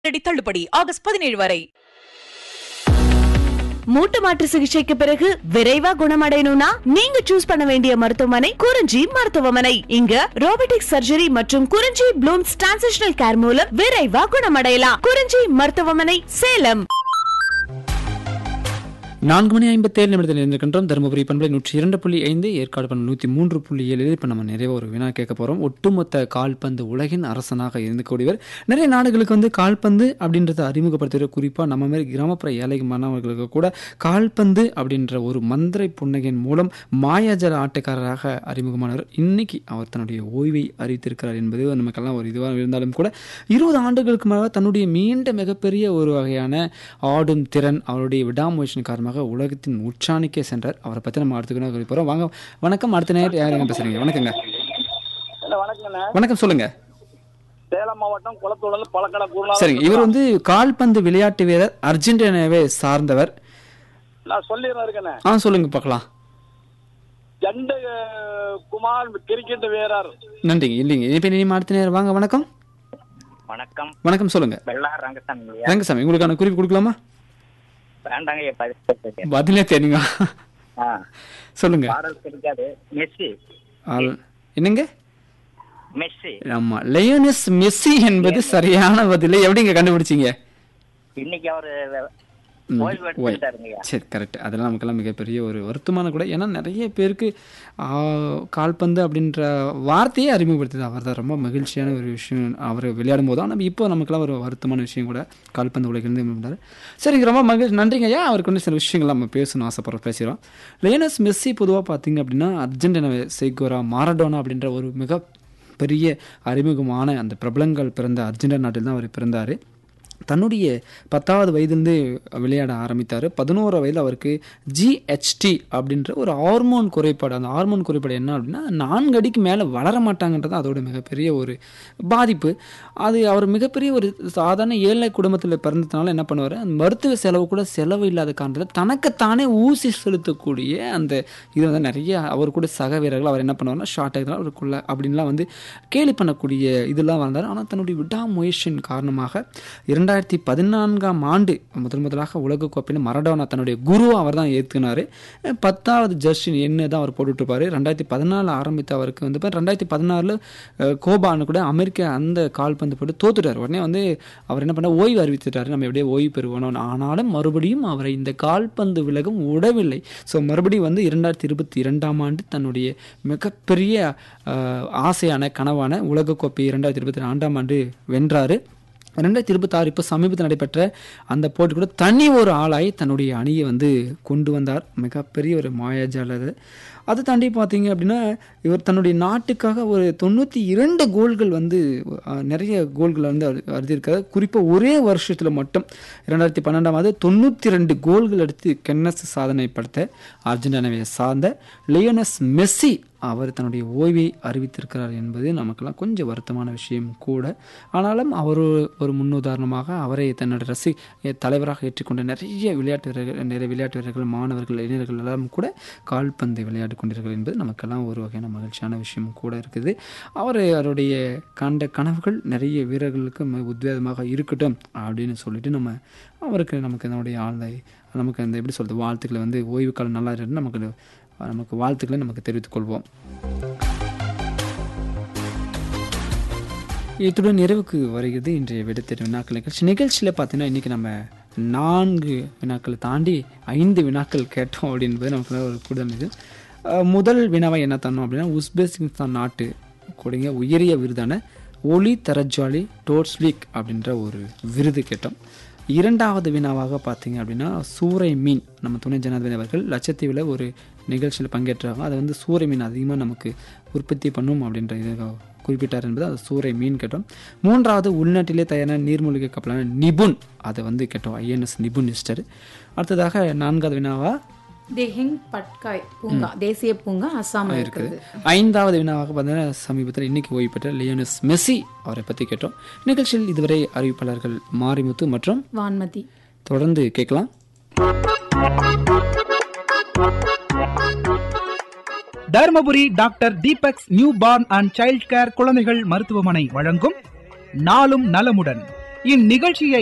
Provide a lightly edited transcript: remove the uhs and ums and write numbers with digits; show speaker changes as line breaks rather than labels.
தள்ளுபடி ஆகஸ்ட் 17 வரை.
மூட்டு மாற்று சிகிச்சைக்கு பிறகு விரைவா குணமடையணும்னா நீங்க சூஸ் பண்ண வேண்டிய மருத்துவமனை குறிஞ்சி மருத்துவமனை. இங்க ரோபோட்டிக் சர்ஜரி மற்றும் குறிஞ்சி ப்ளூம்ஸ் டிரான்சிஷனல் கேர் மூலம் விரைவா குணமடையலாம். குறிஞ்சி மருத்துவமனை, சேலம்.
4:57 இருக்கின்றோம். தருமபுரி பண்பலை 102.5, ஏற்காடு பண்பலை 103.7. இப்போ நம்ம நிறைய ஒரு வினா கேட்க போகிறோம். ஒட்டுமொத்த கால்பந்து உலகின் அரசனாக இருந்தக்கூடியவர். நிறைய நாடுகளுக்கு கால்பந்து அப்படின்றத அறிமுகப்படுத்துகிற, குறிப்பாக நம்ம மாதிரி கிராமப்புற ஏழை மாணவர்களுக்கு கூட கால்பந்து அப்படின்ற ஒரு மந்திரை புன்னகையின் மூலம் மாயாஜால ஆட்டக்காரராக அறிமுகமானவர். இன்னைக்கு அவர் தன்னுடைய ஓய்வை அறிவித்திருக்கிறார் என்பது நமக்கெல்லாம் ஒரு இதுவாக இருந்தாலும் கூட 20 ஆண்டுகளுக்கு மேலே தன்னுடைய மீண்ட மிகப்பெரிய ஒரு வகையான ஆடும் திறன், அவருடைய விடாமுயற்சியின் காரணமாக உலகத்தின் உச்சாணிக்கே சென்றார். அவரை பற்றி நம்ம அடுத்து போகிறோம். வாங்க, வணக்கம். அடுத்த நேரம் யாருங்க பேசுறீங்க? வணக்கங்க. வணக்கம், சொல்லுங்க.
சேலம் மாவட்டம் குளத்தூர்ல பழக்கடை கூறலாம்.
சரிங்க, இவர் கால்பந்து விளையாட்டு வீரர், அர்ஜென்டினாவை சார்ந்தவர்.
நான் சொல்லிடுறேன்.
சொல்லுங்க பார்க்கலாம்.
ஜண்டு குமார் கிரிக்கெட் வீரர்.
நன்றிங்க. இல்லைங்க, இப்போ நீ அடுத்த நேரம் வாங்க. வணக்கம்.
வணக்கம்.
வணக்கம், சொல்லுங்க.
வெள்ளார் ரங்கசாமி.
ரங்கசாமி, உங்களுக்கான குறிப்பு கொடுக்கலாமா?
வேண்டாங்க,
பதிலே தெரியுங்க. சொல்லுங்க.
பாடல் கிடைக்காது. மெஸ்ஸி.
என்னங்க?
மெஸ்ஸி.
ஆமா, லியோனல் மெஸ்ஸி என்பது சரியான பதிலை எப்படிங்க கண்டுபிடிச்சீங்க?
இன்னைக்கு அவரு
சரி, கரெக்ட். அதெல்லாம் நமக்கெல்லாம் மிகப்பெரிய ஒரு வருத்தமான கூட. ஏன்னா நிறைய பேருக்கு கால்பந்து அப்படின்ற வார்த்தையே அறிமுகப்படுத்துது. அவர் தான் ரொம்ப மகிழ்ச்சியான ஒரு விஷயம் அவர் விளையாடும் போது. ஆனால் இப்போ நமக்கெல்லாம் ஒரு வருத்தமான விஷயம் கூட கால்பந்து உலகிலிருந்து இருந்தார். சரிங்க, ரொம்ப மகிழ்ச்சி. நன்றிங்க ஐயா. அவருக்கு வந்து சில விஷயங்கள் நம்ம பேசணும் ஆசைப்படுறோம், பேசுகிறோம். லியோனல் மெஸ்ஸி பொதுவாக பார்த்தீங்க அப்படின்னா அர்ஜென்டினா சேகோரா மாரடோனா அப்படின்ற ஒரு மிக பெரிய அறிமுகமான அந்த பிரபலங்கள் பிறந்த அர்ஜென்டினா நாட்டில் தான் அவர் பிறந்தார். தன்னுடைய 10வது வயதிலிருந்து விளையாட ஆரம்பித்தார். 11 வயதில் அவருக்கு ஜிஹெச்டி அப்படின்ற ஒரு ஹார்மோன் குறைபாடு. அந்த ஹார்மோன் குறைபாடு என்ன அப்படின்னா 4 அடிக்கு மேலே வளர மாட்டாங்கன்றது அதோட மிகப்பெரிய ஒரு பாதிப்பு. அது அவர் மிகப்பெரிய ஒரு சாதாரண ஏழை குடும்பத்தில் பிறந்ததுனால என்ன பண்ணுவார், அந்த மருத்துவ செலவு கூட செலவு இல்லாத காரணத்தில் தனக்குத்தானே ஊசி செலுத்தக்கூடிய அந்த இது நிறைய அவர் கூட சக வீரர்கள் அவர் என்ன பண்ணுவார்னா ஷார்ட் ஆகிதான் அவருக்குள்ள அப்படின்லாம் கேலி பண்ணக்கூடிய இதெல்லாம் வந்தார். ஆனால் தன்னுடைய விடாமுயற்சியின் காரணமாக 2014ஆம் ஆண்டு முதலாக உலகக்கோப்பையில் மரடோனா தன்னுடைய குருவை அவர் தான் ஏற்றுனார். 10வது ஜெர்சி என்ன தான் அவர் போட்டுட்ருப்பார். 2014 ஆரம்பித்த அவருக்கு 2016 கோபான்னு கூட அமெரிக்கா அந்த கால்பந்து போட்டு தோத்துட்டார். உடனே அவர் என்ன பண்ண ஓய்வு அறிவித்துட்டார், நம்ம எப்படியே ஓய்வு பெறுவோம். ஆனாலும் மறுபடியும் அவரை இந்த கால்பந்து விலகும் விடவில்லை. ஸோ மறுபடியும் 2022ஆம் ஆண்டு தன்னுடைய மிகப்பெரிய ஆசையான கனவான உலகக்கோப்பை 2022ஆம் ஆண்டு வென்றார். 2026 இப்போ சமீபத்தில் நடைபெற்ற அந்த போட்டி கூட தனி ஒரு ஆளாய் தன்னுடைய அணியை கொண்டு வந்தார். மிகப்பெரிய ஒரு மாயாஜாலர். அதை தாண்டி பார்த்தீங்க அப்படின்னா இவர் தன்னுடைய நாட்டுக்காக ஒரு 92 கோல்கள் நிறைய கோல்கள் அடித்திருக்காரு. குறிப்பாக ஒரே வருஷத்தில் மட்டும் 2012ஆம் ஆண்டு 92 கோல்கள் அடித்து கென்னஸ் சாதனை படுத்த அர்ஜென்டினாவை சார்ந்த லியோனல் மெஸ்ஸி அவர் தன்னுடைய ஓய்வை அறிவித்திருக்கிறார் என்பது நமக்கெல்லாம் கொஞ்சம் வருத்தமான விஷயம் கூட. ஆனாலும் அவர் ஒரு முன்னுதாரணமாக அவரை தன்னுடைய தலைவராக ஏற்றுக்கொண்ட நிறைய விளையாட்டு வீரர்கள், மாணவர்கள், இளைஞர்கள் எல்லாம் கூட கால்பந்து விளையாட்டு கொண்டிருக்கிறார்கள் என்பது நமக்கெல்லாம் ஒரு வகையான மகிழ்ச்சியான விஷயம் கூட இருக்குது. அவருடைய கண்ட கனவுகள் நிறைய வீரர்களுக்கு உத்வேகமாக இருக்கட்டும் அப்படின்னு சொல்லிட்டு நமக்கு நம்முடைய ஆழ்ந்த நமக்கு எப்படி சொல்கிறது வாழ்த்துக்களை ஓய்வு காலம் நல்லா இருக்குன்னு நமக்கு வாழ்த்துக்களை நமக்கு தெரிவித்துக் கொள்வோம். இத்துடன் நிறைவுக்கு வருகிறது இன்றைய விடைத்தேர்வு வினாக்கள் நிகழ்ச்சியில் பார்த்தீங்கன்னா இன்றைக்கி நம்ம 4 வினாக்களை தாண்டி 5 வினாக்கள் கேட்டோம் அப்படின்றது நமக்கு ஒரு கூடுதல் இது. முதல் வினாவை என்ன தந்தோம் அப்படின்னா உஸ்பெகிஸ்தான் நாட்டு கூடிய உயரிய விருதான ஒலி தரஜாலி டோர்ஸ்லிக் அப்படின்ற ஒரு விருது கேட்டோம். இரண்டாவது வினாவாக பார்த்தீங்க அப்படின்னா சூறை மீன், நம்ம துணை ஜனாதிபதி அவர்கள் லட்சத்தீவில் ஒரு நிகழ்ச்சியில் பங்கேற்றாங்க. அதை சூறை மீன் அதிகமாக நமக்கு உற்பத்தி பண்ணும் அப்படின்ற இது குறிப்பிட்டார் என்பது அது சூறை மீன் கேட்டோம். மூன்றாவது உள்நாட்டிலே தயாரான நீர்மூழ்கி கப்பலான நிபுன், அதை கேட்டோம், INS நிபுன் ஈஸ்டர். அடுத்ததாக 4வது வினாவா
தேஹிங் பட்காய் பூங்கா, தேசிய பூங்கா அஸ்ஸாமில் இருக்குது.
5வது வினாவாக பார்த்தீங்கன்னா சமீபத்தில் இன்னைக்கு ஓய்வு பெற்ற லியோனல் மெஸ்ஸி அவரை பற்றி கேட்டோம். நிகழ்ச்சியில் இதுவரை அறிவிப்பாளர்கள் மாரிமுத்து மற்றும்
வான்மதி.
தொடர்ந்து கேட்கலாம்.
Dharmapuri doctor Deepak's new born and child care குழந்தைகள் மருத்துவமனை வழங்கும் நாளும் நலமுடன் இந்நிகழ்ச்சியை